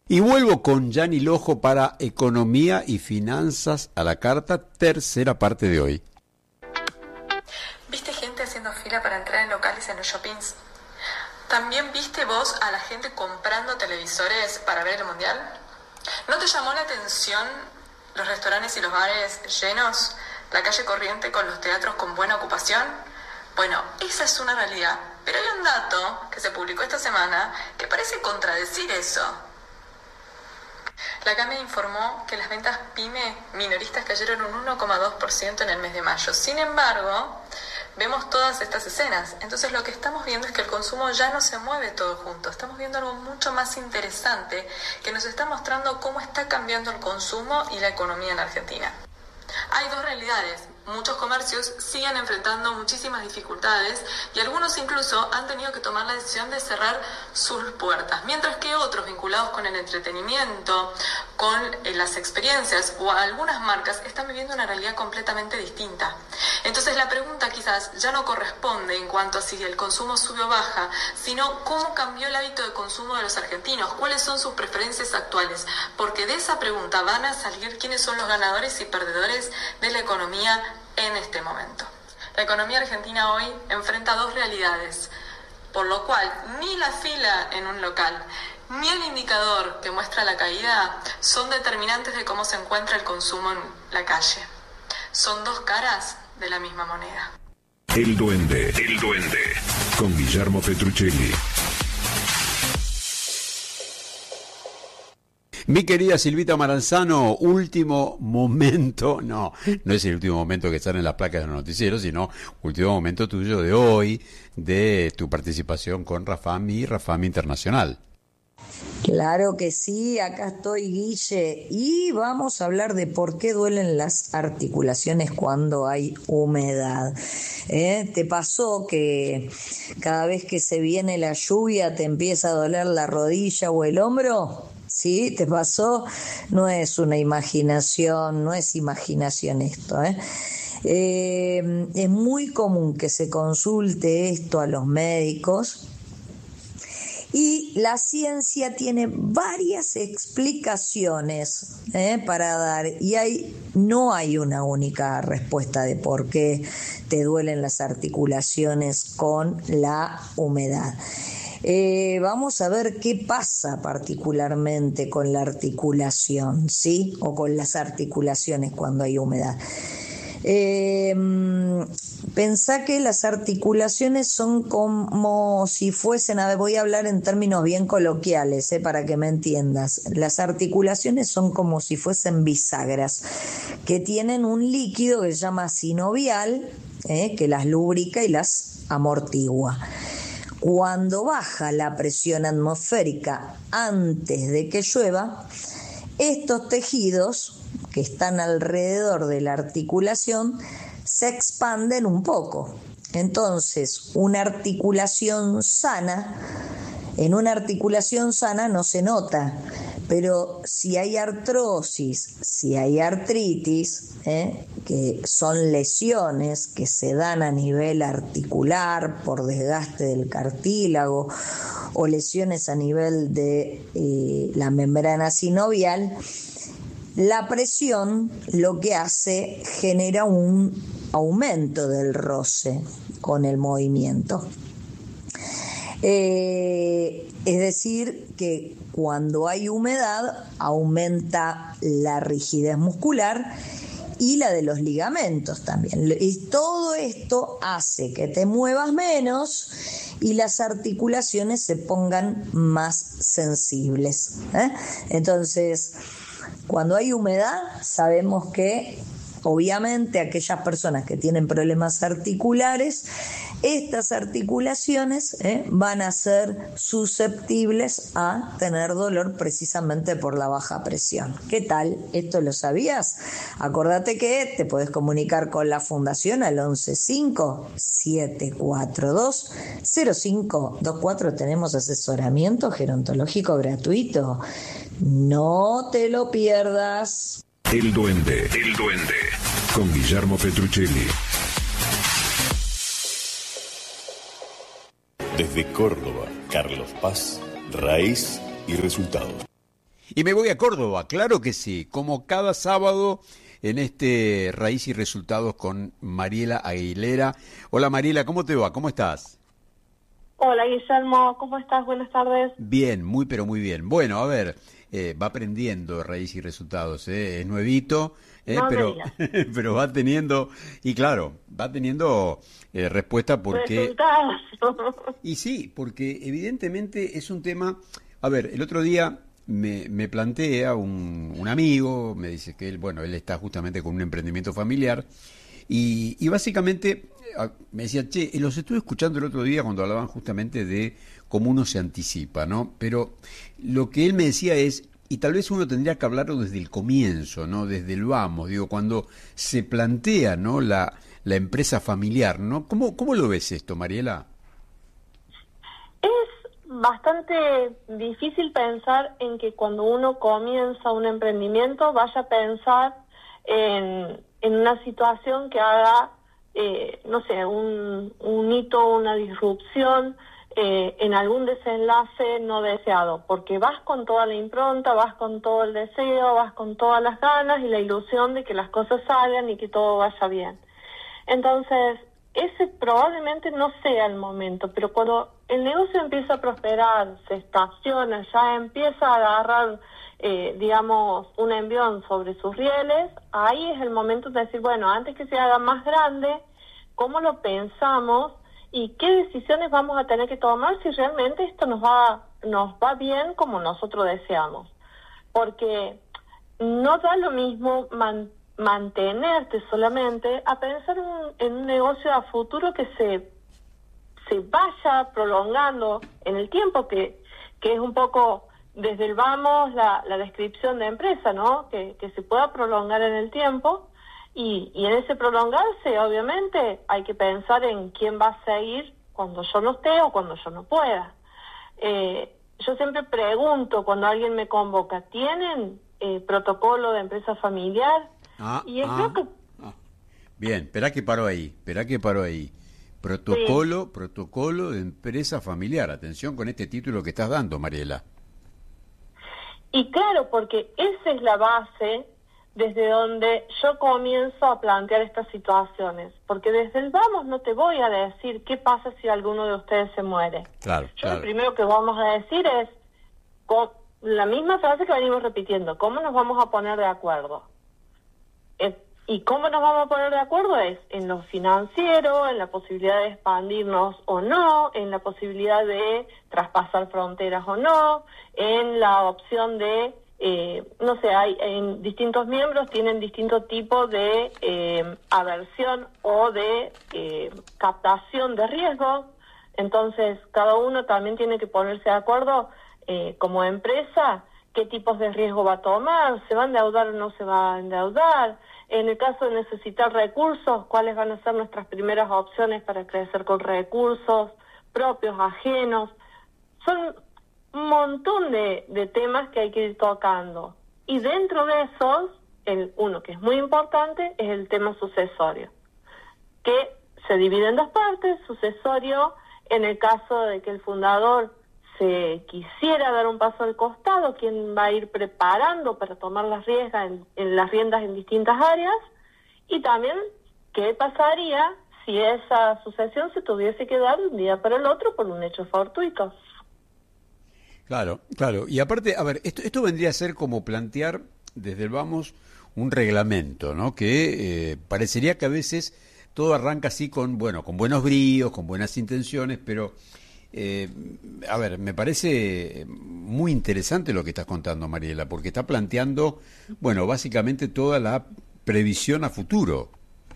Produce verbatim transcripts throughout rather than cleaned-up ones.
Y vuelvo con Gianni Lojo para Economía y Finanzas a la Carta, tercera parte de hoy. ¿Viste gente haciendo fila para entrar en locales en los shoppings? ¿También viste vos a la gente comprando televisores para ver el mundial? ¿No te llamó la atención los restaurantes y los bares llenos? ¿La calle corriente con los teatros con buena ocupación? Bueno, esa es una realidad, pero hay un dato que se publicó esta semana que parece contradecir eso. La CAME informó que las ventas pyme minoristas cayeron un uno coma dos por ciento en el mes de mayo. Sin embargo, vemos todas estas escenas. Entonces lo que estamos viendo es que el consumo ya no se mueve todo junto. Estamos viendo algo mucho más interesante que nos está mostrando cómo está cambiando el consumo y la economía en Argentina. Hay dos realidades. Muchos comercios siguen enfrentando muchísimas dificultades y algunos incluso han tenido que tomar la decisión de cerrar sus puertas, mientras que otros vinculados con el entretenimiento, con eh, las experiencias o algunas marcas están viviendo una realidad completamente distinta. Entonces la pregunta quizás ya no corresponde en cuanto a si el consumo sube o baja, sino cómo cambió el hábito de consumo de los argentinos, cuáles son sus preferencias actuales, porque de esa pregunta van a salir quiénes son los ganadores y perdedores de la economía en este momento. La economía argentina hoy enfrenta dos realidades, por lo cual ni la fila en un local ni el indicador que muestra la caída son determinantes de cómo se encuentra el consumo en la calle. Son dos caras de la misma moneda. El Duende, el Duende, con Guillermo Petruccelli. Mi querida Silvita Maranzano, último momento, no, no es el último momento que sale en las placas de los noticieros, sino último momento tuyo de hoy, de tu participación con Rafami y Rafami Internacional. Claro que sí, acá estoy, Guille, y vamos a hablar de por qué duelen las articulaciones cuando hay humedad. ¿Eh? ¿Te pasó que cada vez que se viene la lluvia te empieza a doler la rodilla o el hombro? ¿Sí? ¿Te pasó? No es una imaginación, no es imaginación esto, ¿eh? Eh, es muy común que se consulte esto a los médicos. Y la ciencia tiene varias explicaciones ¿eh? para dar, y hay, no hay una única respuesta de por qué te duelen las articulaciones con la humedad. Eh, vamos a ver qué pasa particularmente con la articulación, ¿sí? O con las articulaciones cuando hay humedad. Eh, pensá que las articulaciones son como si fuesen, a ver, voy a hablar en términos bien coloquiales, eh, para que me entiendas. Las articulaciones son como si fuesen bisagras que tienen un líquido que se llama sinovial, eh, que las lubrica y las amortigua. Cuando baja la presión atmosférica antes de que llueva, estos tejidos que están alrededor de la articulación se expanden un poco. Entonces, una articulación sana, en una articulación sana no se nota, pero si hay artrosis, si hay artritis, ¿eh? que son lesiones que se dan a nivel articular por desgaste del cartílago o lesiones a nivel de eh, la membrana sinovial, la presión lo que hace genera un aumento del roce con el movimiento. Eh, es decir, que cuando hay humedad aumenta la rigidez muscular y la de los ligamentos también. Y todo esto hace que te muevas menos y las articulaciones se pongan más sensibles, ¿eh? Entonces, cuando hay humedad, sabemos que obviamente aquellas personas que tienen problemas articulares, estas articulaciones eh, van a ser susceptibles a tener dolor precisamente por la baja presión. ¿Qué tal? ¿Esto lo sabías? Acordate que te podés comunicar con la Fundación al once cinco siete cuatro dos cero cinco dos cuatro. Tenemos asesoramiento gerontológico gratuito. No te lo pierdas. El Duende, el Duende, con Guillermo Petruccelli. Desde Córdoba, Carlos Paz, raíz y resultado. Y me voy a Córdoba, claro que sí, como cada sábado en este Raíz y Resultados con Mariela Aguilera. Hola Mariela, ¿cómo te va? ¿Cómo estás? Hola Guillermo, ¿cómo estás? Buenas tardes. Bien, muy pero muy bien. Bueno, a ver, eh, va aprendiendo Raíz y Resultados, ¿eh? Es nuevito, eh, No me pero, digas. pero va teniendo, y claro, va teniendo eh, respuesta porque... Resultados. Y sí, porque evidentemente es un tema... A ver, el otro día me, me plantea un, un amigo, me dice que él, bueno, él está justamente con un emprendimiento familiar, y, y básicamente a- me decía, che, los estuve escuchando el otro día cuando hablaban justamente de cómo uno se anticipa, ¿no? Pero lo que él me decía es, y tal vez uno tendría que hablarlo desde el comienzo, ¿no? Desde el vamos, digo, cuando se plantea, ¿no? La, la empresa familiar, ¿no? ¿Cómo, cómo lo ves esto, Mariela? Es bastante difícil pensar en que cuando uno comienza un emprendimiento vaya a pensar en, en una situación que haga, eh, no sé, un, un hito, una disrupción, eh, en algún desenlace no deseado, porque vas con toda la impronta, vas con todo el deseo, vas con todas las ganas y la ilusión de que las cosas salgan y que todo vaya bien. Entonces, ese probablemente no sea el momento, pero cuando el negocio empieza a prosperar, se estaciona, ya empieza a agarrar, eh, digamos, un envión sobre sus rieles, ahí es el momento de decir, bueno, antes que se haga más grande, ¿cómo lo pensamos y qué decisiones vamos a tener que tomar si realmente esto nos va, nos va bien como nosotros deseamos? Porque no da lo mismo man, mantenerte solamente a pensar un, en un negocio a futuro que se, se vaya prolongando en el tiempo, que, que es un poco desde el vamos la, la descripción de empresa, ¿no? Que, que se pueda prolongar en el tiempo y, y en ese prolongarse obviamente hay que pensar en quién va a seguir cuando yo no esté o cuando yo no pueda. Eh, yo siempre pregunto cuando alguien me convoca, ¿tienen eh, protocolo de empresa familiar? Ah, Y es ah, lo que... ah. Bien, espera que paro ahí, espera que paro ahí. Protocolo, Sí. protocolo de empresa familiar. Atención con este título que estás dando, Mariela. Y claro, porque esa es la base desde donde yo comienzo a plantear estas situaciones. Porque desde el vamos no te voy a decir qué pasa si alguno de ustedes se muere. Claro, Yo claro. lo primero que vamos a decir es co- la misma frase que venimos repitiendo, ¿cómo nos vamos a poner de acuerdo? Eh, ¿Y cómo nos vamos a poner de acuerdo? Es en lo financiero, en la posibilidad de expandirnos o no, en la posibilidad de traspasar fronteras o no, en la opción de, eh, no sé, hay en distintos miembros tienen distintos tipos de eh, aversión o de eh, captación de riesgos, entonces cada uno también tiene que ponerse de acuerdo eh, como empresa qué tipos de riesgo va a tomar, se va a endeudar o no se va a endeudar. En el caso de necesitar recursos, ¿cuáles van a ser nuestras primeras opciones para crecer con recursos propios, ajenos? Son un montón de, de temas que hay que ir tocando. Y dentro de esos, el uno que es muy importante es el tema sucesorio, que se divide en dos partes. Sucesorio en el caso de que el fundador se quisiera dar un paso al costado, quién va a ir preparando para tomar las riendas en, en las riendas en distintas áreas, y también qué pasaría si esa sucesión se tuviese que dar de un día para el otro por un hecho fortuito. Claro, claro. Y aparte, a ver, esto, esto vendría a ser como plantear desde el vamos un reglamento, ¿no? Que eh, parecería que a veces todo arranca así con, bueno, con buenos bríos, con buenas intenciones, pero... Eh, a ver, me parece muy interesante lo que estás contando, Mariela, porque está planteando, bueno, básicamente toda la previsión a futuro.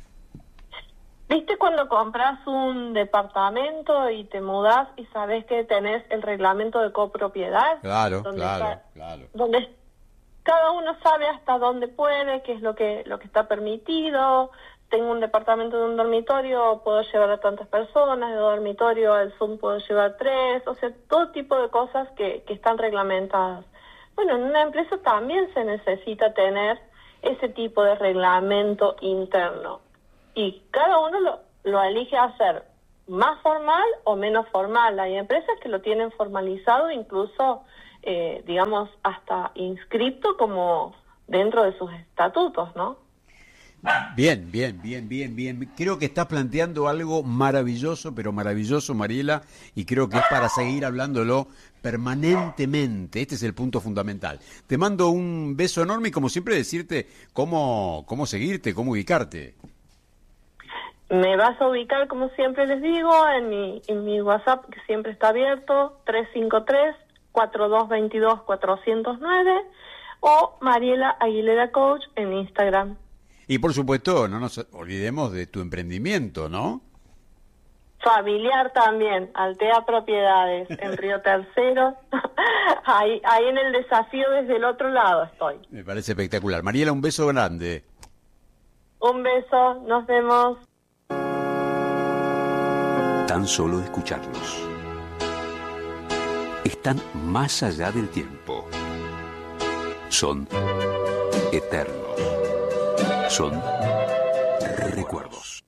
¿Viste cuando compras un departamento y te mudás y sabés que tenés el reglamento de copropiedad? Claro, Donde claro, está- claro. donde cada uno sabe hasta dónde puede, qué es lo que lo que está permitido. Tengo un departamento de un dormitorio, puedo llevar a tantas personas, de dormitorio al Zoom puedo llevar tres, o sea, todo tipo de cosas que, que están reglamentadas. Bueno, en una empresa también se necesita tener ese tipo de reglamento interno. Y cada uno lo, lo elige hacer más formal o menos formal. Hay empresas que lo tienen formalizado incluso eh, digamos, hasta inscrito como dentro de sus estatutos, ¿no? Bien, bien, bien, bien, bien. Creo que estás planteando algo maravilloso, pero maravilloso, Mariela, y creo que es para seguir hablándolo permanentemente. Este es el punto fundamental. Te mando un beso enorme y, como siempre, decirte cómo, cómo seguirte, cómo ubicarte. Me vas a ubicar, como siempre les digo, en mi, en mi WhatsApp, que siempre está abierto, tres cinco tres, cuatro dos dos dos, cuatro cero nueve, o Mariela Aguilera Coach en Instagram. Y por supuesto, no nos olvidemos de tu emprendimiento, ¿no? Familiar también, Altea Propiedades, en Río Tercero. ahí, ahí en el desafío desde el otro lado estoy. Me parece espectacular. Mariela, un beso grande. Un beso, nos vemos. Tan solo escucharlos. Están más allá del tiempo. Son eternos. Son recuerdos.